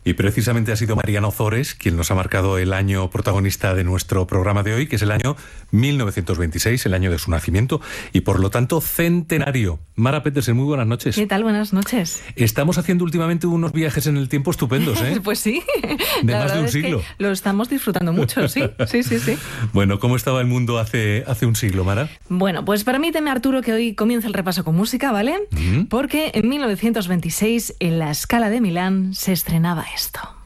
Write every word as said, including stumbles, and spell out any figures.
Y precisamente ha sido Mariano Ozores quien nos ha marcado el año protagonista de nuestro programa de hoy, que es el año mil novecientos veintiséis, el año de su nacimiento, y por lo tanto centenario. Mara Petersen, muy buenas noches. ¿Qué tal? Buenas noches. Estamos haciendo últimamente unos viajes en el tiempo estupendos, ¿eh? Pues sí. De La más de un es siglo. Que lo estamos disfrutando mucho, sí. Sí, sí, sí. Bueno, ¿cómo estaba el mundo hace, hace un siglo, Mara? Bueno, pues permíteme, Arturo, que hoy comience el repaso con música, ¿vale? ¿Mm? Porque en mil novecientos veintiséis, en la Scala de Milán, se estrenaba esto.